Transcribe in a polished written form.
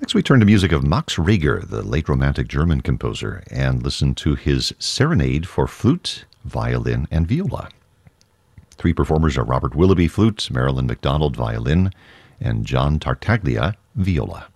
Next, we turn to music of Max Reger, the late Romantic German composer, and listen to his Serenade for flute, violin, and viola. Three performers are Robert Willoughby, flute, Marilyn McDonald, violin, and John Tartaglia, viola.